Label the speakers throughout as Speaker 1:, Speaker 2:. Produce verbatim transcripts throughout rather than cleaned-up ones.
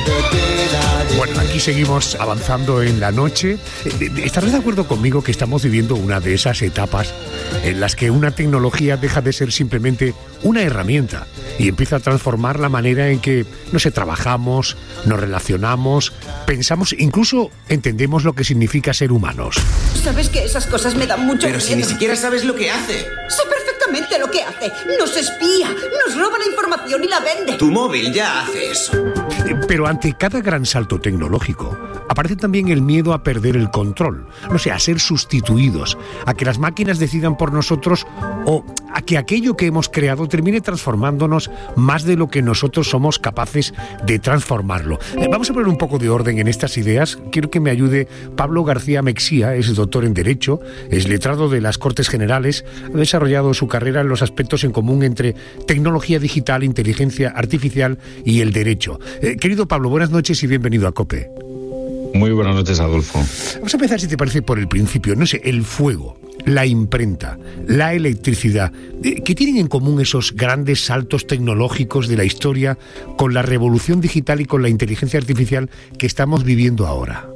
Speaker 1: Bueno, aquí seguimos avanzando en la noche. ¿Estarás de acuerdo conmigo que estamos viviendo una de esas etapas en las que una tecnología deja de ser simplemente una herramienta y empieza a transformar la manera en que, no sé, trabajamos, nos relacionamos, pensamos, incluso entendemos lo que significa ser humanos?
Speaker 2: ¿Sabes que esas cosas me dan mucho
Speaker 3: Pero
Speaker 2: miedo?
Speaker 3: si ni siquiera sabes lo que hace.
Speaker 2: Sé perfectamente lo que hace. Nos espía, nos roba la información y la vende.
Speaker 3: Tu móvil ya hace eso.
Speaker 1: Pero ante cada gran salto tecnológico, aparece también el miedo a perder el control, no sé, a ser sustituidos, a que las máquinas decidan por nosotros o a que aquello que hemos creado termine transformándonos más de lo que nosotros somos capaces de transformarlo. Eh, vamos a poner un poco de orden en estas ideas. Quiero que me ayude Pablo García Mexía, es doctor en Derecho, es letrado de las Cortes Generales, ha desarrollado su carrera en los aspectos en común entre tecnología digital, inteligencia artificial y el derecho. Eh, querido Pablo, buenas noches y bienvenido a COPE.
Speaker 4: Muy buenas noches, Adolfo.
Speaker 1: Vamos a empezar, si te parece, por el principio. No sé, el fuego, la imprenta, la electricidad. ¿Qué tienen en común esos grandes saltos tecnológicos de la historia con la revolución digital y con la inteligencia artificial que estamos viviendo ahora?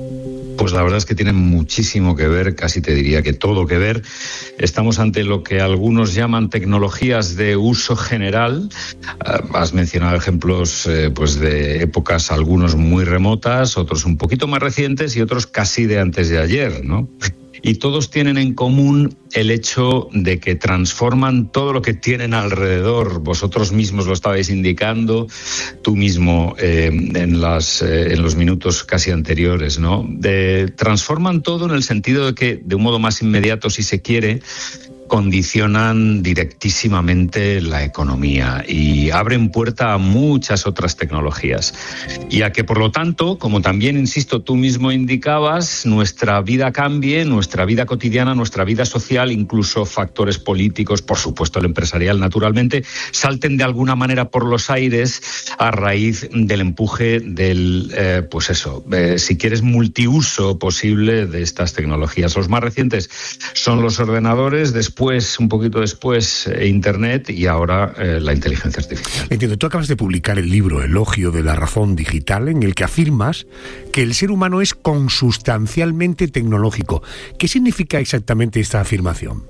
Speaker 4: Pues la verdad es que tienen muchísimo que ver, casi te diría que todo que ver. Estamos ante lo que algunos llaman tecnologías de uso general. Uh, has mencionado ejemplos eh, pues de épocas, algunos muy remotas, otros un poquito más recientes y otros casi de antes de ayer, ¿no? Y todos tienen en común el hecho de que transforman todo lo que tienen alrededor. Vosotros mismos lo estabais indicando, tú mismo eh, en, las, eh, en los minutos casi anteriores, ¿no? De, transforman todo en el sentido de que, de un modo más inmediato, si se quiere, condicionan directísimamente la economía y abren puerta a muchas otras tecnologías. Y a que, por lo tanto, como también, insisto, tú mismo indicabas, nuestra vida cambie, nuestra vida cotidiana, nuestra vida social, incluso factores políticos, por supuesto el empresarial, naturalmente, salten de alguna manera por los aires a raíz del empuje del, eh, pues eso, eh, si quieres, multiuso posible de estas tecnologías. Los más recientes son los ordenadores, después Después, un poquito después, eh, Internet y ahora eh, la inteligencia artificial.
Speaker 1: Entiendo, tú acabas de publicar el libro Elogio de la razón digital, en el que afirmas que el ser humano es consustancialmente tecnológico. ¿Qué significa exactamente esta afirmación?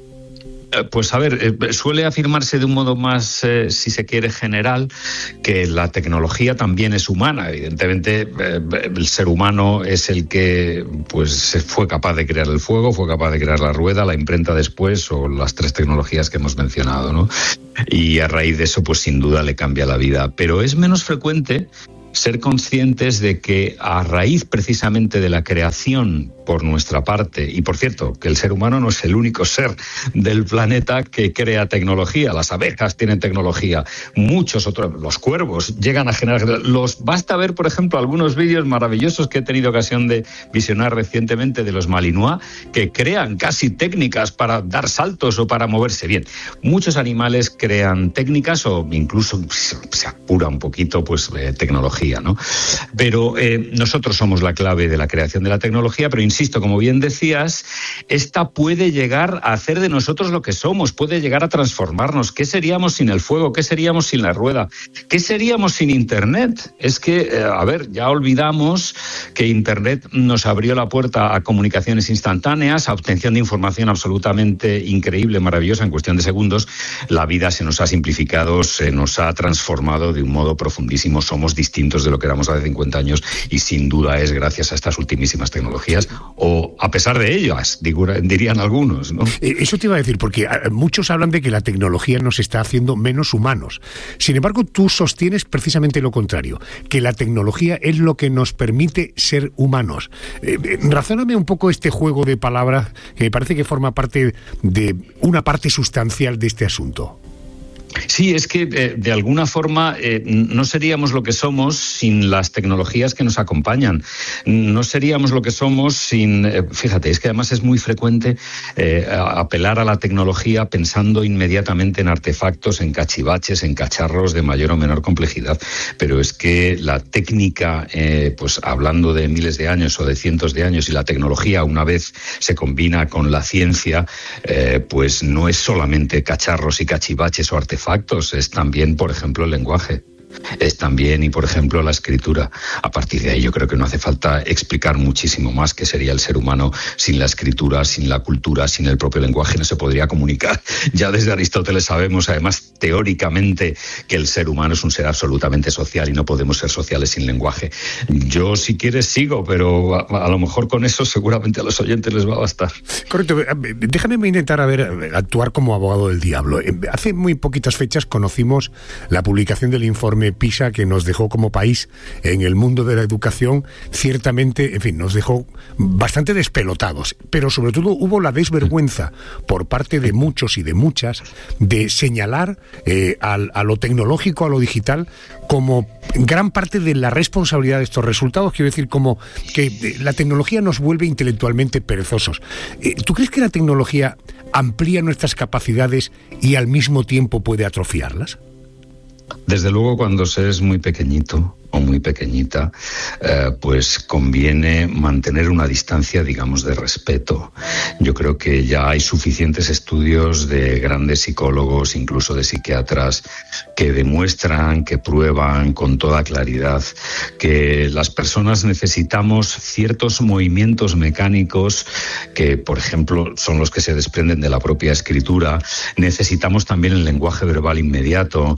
Speaker 4: Pues a ver, eh, suele afirmarse de un modo más, eh, si se quiere, general, que la tecnología también es humana. Evidentemente, eh, el ser humano es el que pues fue capaz de crear el fuego, fue capaz de crear la rueda, la imprenta después, o las tres tecnologías que hemos mencionado, ¿no? Y a raíz de eso, pues sin duda le cambia la vida. Pero es menos frecuente ser conscientes de que a raíz precisamente de la creación por nuestra parte, y por cierto, que el ser humano no es el único ser del planeta que crea tecnología, las abejas tienen tecnología, muchos otros, los cuervos llegan a generar, los basta ver, por ejemplo, algunos vídeos maravillosos que he tenido ocasión de visionar recientemente de los Malinois, que crean casi técnicas para dar saltos o para moverse bien. Muchos animales crean técnicas o incluso se apura un poquito, pues, eh, tecnología, ¿no? Pero eh, nosotros somos la clave de la creación de la tecnología, pero insisto, como bien decías, esta puede llegar a hacer de nosotros lo que somos, puede llegar a transformarnos. ¿Qué seríamos sin el fuego? ¿Qué seríamos sin la rueda? ¿Qué seríamos sin Internet? Es que, eh, a ver, ya olvidamos que Internet nos abrió la puerta a comunicaciones instantáneas, a obtención de información absolutamente increíble, maravillosa, en cuestión de segundos. La vida se nos ha simplificado, se nos ha transformado de un modo profundísimo. Somos distintos de lo que éramos hace cincuenta años y sin duda es gracias a estas ultimísimas tecnologías, o a pesar de ellas, dirían algunos, ¿no?
Speaker 1: Eso te iba a decir, porque muchos hablan de que la tecnología nos está haciendo menos humanos. Sin embargo, tú sostienes precisamente lo contrario, que la tecnología es lo que nos permite ser humanos. Eh, razóname un poco este juego de palabras que me parece que forma parte de una parte sustancial de este asunto.
Speaker 4: Sí, es que eh, de alguna forma eh, no seríamos lo que somos sin las tecnologías que nos acompañan. No seríamos lo que somos sin... Eh, fíjate, es que además es muy frecuente eh, apelar a la tecnología pensando inmediatamente en artefactos, en cachivaches, en cacharros de mayor o menor complejidad. Pero es que la técnica, eh, pues hablando de miles de años o de cientos de años, y la tecnología una vez se combina con la ciencia, eh, pues no es solamente cacharros y cachivaches o artefactos, es también, por ejemplo, el lenguaje. es también, y por ejemplo, la escritura. A partir de ahí yo creo que no hace falta explicar muchísimo más qué sería el ser humano sin la escritura, sin la cultura, sin el propio lenguaje. No se podría comunicar. Ya desde Aristóteles sabemos, además, teóricamente, que el ser humano es un ser absolutamente social y no podemos ser sociales sin lenguaje. Yo, si quieres, sigo, pero a, a lo mejor con eso seguramente a los oyentes les va a bastar.
Speaker 1: Correcto. Déjame intentar a ver, actuar como abogado del diablo. Hace muy poquitas fechas conocimos la publicación del informe PISA, que nos dejó como país en el mundo de la educación, ciertamente, en fin, nos dejó bastante despelotados, pero sobre todo hubo la desvergüenza por parte de muchos y de muchas de señalar eh, a, a lo tecnológico, a lo digital, como gran parte de la responsabilidad de estos resultados. Quiero decir, como que la tecnología nos vuelve intelectualmente perezosos. ¿Tú crees que la tecnología amplía nuestras capacidades y al mismo tiempo puede atrofiarlas?
Speaker 4: Desde luego, cuando se es muy pequeñito o muy pequeñita, eh, pues conviene mantener una distancia, digamos, de respeto. Yo creo que ya hay suficientes estudios de grandes psicólogos, incluso de psiquiatras, que demuestran, que prueban con toda claridad que las personas necesitamos ciertos movimientos mecánicos que, por ejemplo, son los que se desprenden de la propia escritura. Necesitamos también el lenguaje verbal inmediato.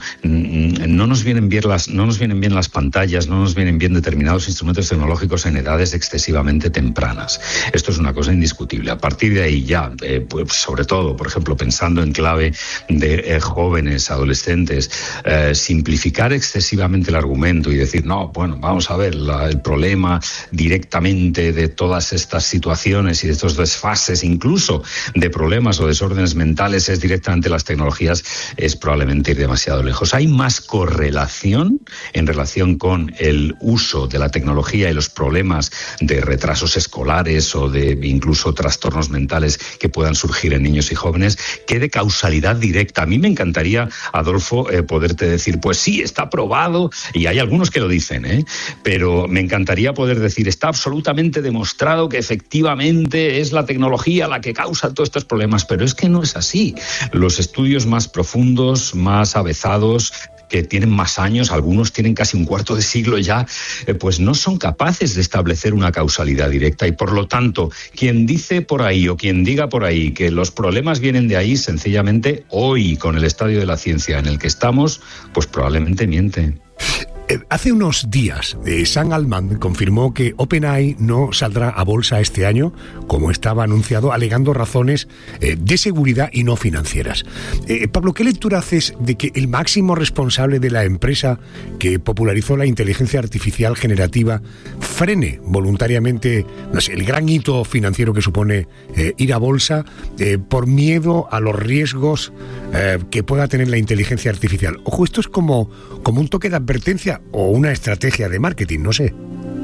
Speaker 4: No nos vienen bien las, no nos vienen bien las pantallas, no nos vienen bien determinados instrumentos tecnológicos en edades excesivamente tempranas. Esto es una cosa indiscutible. A partir de ahí ya, eh, pues sobre todo, por ejemplo, pensando en clave de eh, jóvenes, adolescentes, eh, simplificar excesivamente el argumento y decir, no, bueno, vamos a ver, la, el problema directamente de todas estas situaciones y de estos desfases, incluso de problemas o desórdenes mentales, es directamente las tecnologías, es probablemente ir demasiado lejos. Hay más correlación en relación con el uso de la tecnología y los problemas de retrasos escolares o de incluso trastornos mentales que puedan surgir en niños y jóvenes que de causalidad directa. A mí me encantaría, Adolfo, eh, poderte decir, pues sí, está probado, y hay algunos que lo dicen, ¿eh? Pero me encantaría poder decir, está absolutamente demostrado que efectivamente es la tecnología la que causa todos estos problemas, pero es que no es así. Los estudios más profundos, más avezados, que tienen más años, algunos tienen casi un cuarto de siglo ya, eh, pues no son capaces de establecer una causalidad directa, y por lo tanto, quien dice por ahí o quien diga por ahí que los problemas vienen de ahí, sencillamente hoy, con el estadio de la ciencia en el que estamos, pues probablemente miente.
Speaker 1: Hace unos días, eh, Sam Altman confirmó que OpenAI no saldrá a bolsa este año, como estaba anunciado, alegando razones eh, de seguridad y no financieras. Eh, Pablo, ¿qué lectura haces de que el máximo responsable de la empresa que popularizó la inteligencia artificial generativa frene voluntariamente, no sé, el gran hito financiero que supone eh, ir a bolsa eh, por miedo a los riesgos eh, que pueda tener la inteligencia artificial? Ojo, esto es como, como un toque de advertencia o una estrategia de marketing, no sé.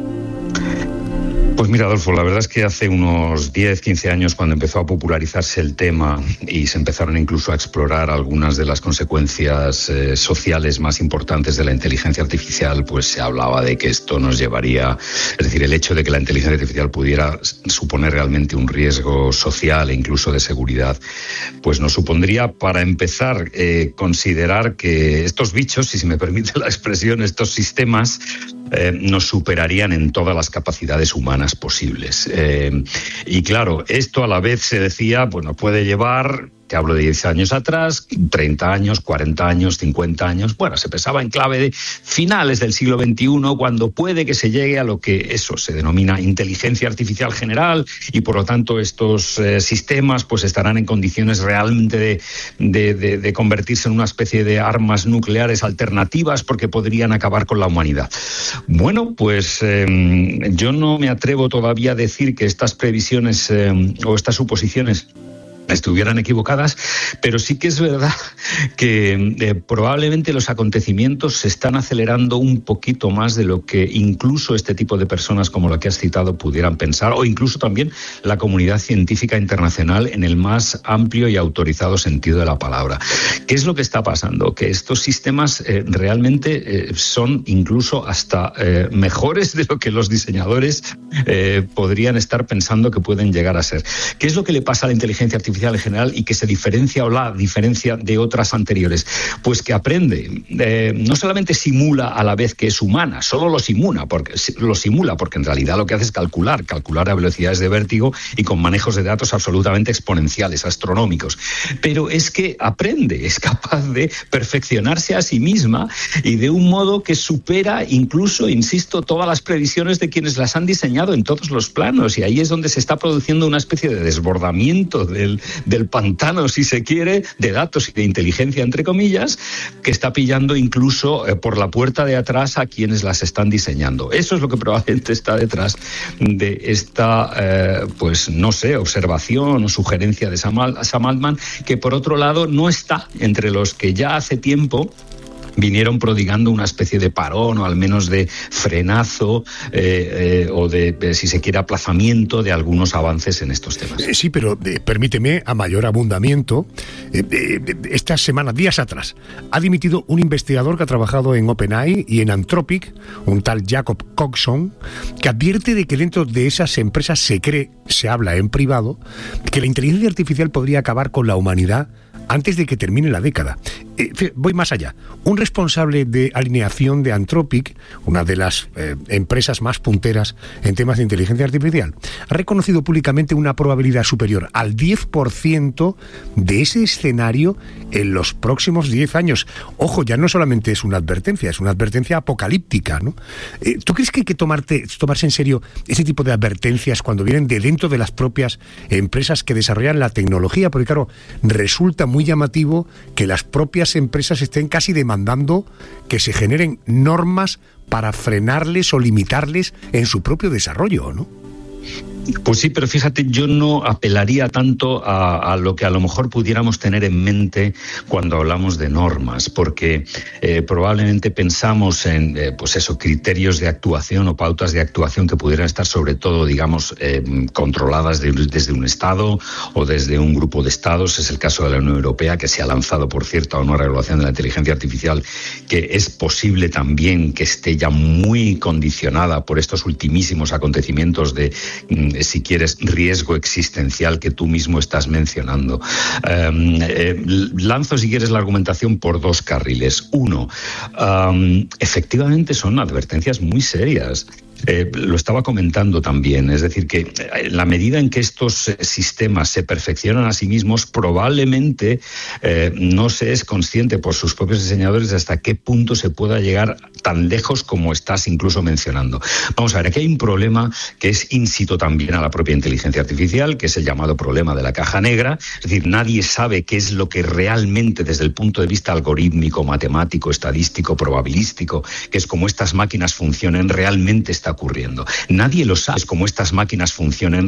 Speaker 4: Pues mira, Adolfo, la verdad es que hace unos diez, quince años, cuando empezó a popularizarse el tema y se empezaron incluso a explorar algunas de las consecuencias eh, sociales más importantes de la inteligencia artificial, pues se hablaba de que esto nos llevaría, es decir, el hecho de que la inteligencia artificial pudiera suponer realmente un riesgo social e incluso de seguridad, pues nos supondría, para empezar, eh, considerar que estos bichos, si se me permite la expresión, estos sistemas, eh, nos superarían en todas las capacidades humanas posibles. Eh, y claro, esto a la vez se decía, pues nos puede llevar, te hablo de diez años atrás, treinta años, cuarenta años, cincuenta años, bueno, se pensaba en clave de finales del siglo veintiuno, cuando puede que se llegue a lo que eso se denomina inteligencia artificial general, y por lo tanto estos eh, sistemas pues estarán en condiciones realmente de, de, de, de convertirse en una especie de armas nucleares alternativas, porque podrían acabar con la humanidad. Bueno, pues eh, yo no me atrevo todavía a decir que estas previsiones eh, o estas suposiciones estuvieran equivocadas, pero sí que es verdad que eh, probablemente los acontecimientos se están acelerando un poquito más de lo que incluso este tipo de personas como la que has citado pudieran pensar, o incluso también la comunidad científica internacional en el más amplio y autorizado sentido de la palabra. ¿Qué es lo que está pasando? Que estos sistemas eh, realmente eh, son incluso hasta eh, mejores de lo que los diseñadores eh, podrían estar pensando que pueden llegar a ser. ¿Qué es lo que le pasa a la inteligencia artificial artificial en general y que se diferencia o la diferencia de otras anteriores? Pues que aprende, eh, no solamente simula a la vez que es humana, solo lo simula, porque, lo simula, porque en realidad lo que hace es calcular, calcular a velocidades de vértigo y con manejos de datos absolutamente exponenciales, astronómicos. Pero es que aprende, es capaz de perfeccionarse a sí misma y de un modo que supera incluso, insisto, todas las previsiones de quienes las han diseñado en todos los planos, y ahí es donde se está produciendo una especie de desbordamiento del, del pantano, si se quiere, de datos y de inteligencia, entre comillas, que está pillando incluso eh, por la puerta de atrás a quienes las están diseñando. Eso es lo que probablemente está detrás de esta, eh, pues no sé, observación o sugerencia de Sam, Sam Altman, que por otro lado no está entre los que ya hace tiempo vinieron prodigando una especie de parón o al menos de frenazo eh, eh, o de, eh, si se quiere, aplazamiento de algunos avances en estos temas.
Speaker 1: Sí, pero eh, permíteme, a mayor abundamiento, eh, eh, esta semana, días atrás, ha dimitido un investigador que ha trabajado en OpenAI y en Anthropic, un tal Jacob Coxon, que advierte de que dentro de esas empresas se cree, se habla en privado, que la inteligencia artificial podría acabar con la humanidad antes de que termine la década. Eh, voy más allá. Un responsable de alineación de Anthropic, una de las eh, empresas más punteras en temas de inteligencia artificial, ha reconocido públicamente una probabilidad superior al diez por ciento de ese escenario en los próximos diez años. Ojo, ya no solamente es una advertencia, es una advertencia apocalíptica, ¿no? Eh, ¿Tú crees que hay que tomarte, tomarse en serio ese tipo de advertencias cuando vienen de dentro de las propias empresas que desarrollan la tecnología? Porque claro, resulta muy llamativo que las propias empresas estén casi demandando que se generen normas para frenarles o limitarles en su propio desarrollo, ¿no?
Speaker 4: Pues sí, pero fíjate, yo no apelaría tanto a, a lo que a lo mejor pudiéramos tener en mente cuando hablamos de normas, porque eh, probablemente pensamos en, eh, pues eso, criterios de actuación o pautas de actuación que pudieran estar sobre todo, digamos, eh, controladas de, desde un Estado o desde un grupo de Estados. Es el caso de la Unión Europea, que se ha lanzado, por cierto, a una regulación de la inteligencia artificial que es posible también que esté ya muy condicionada por estos ultimísimos acontecimientos de, si quieres, riesgo existencial que tú mismo estás mencionando. Eh, eh, lanzo, si quieres, la argumentación por dos carriles. Uno, um, efectivamente son advertencias muy serias. Eh, lo estaba comentando también, es decir, que en la medida en que estos eh, sistemas se perfeccionan a sí mismos, probablemente eh, no se es consciente por sus propios diseñadores de hasta qué punto se pueda llegar tan lejos como estás incluso mencionando. Vamos a ver, aquí hay un problema que es íncito también a la propia inteligencia artificial, que es el llamado problema de la caja negra. Es decir, nadie sabe qué es lo que realmente, desde el punto de vista algorítmico, matemático, estadístico, probabilístico, que es como estas máquinas funcionan, realmente está ocurriendo. Nadie lo sabe, es como estas máquinas funcionan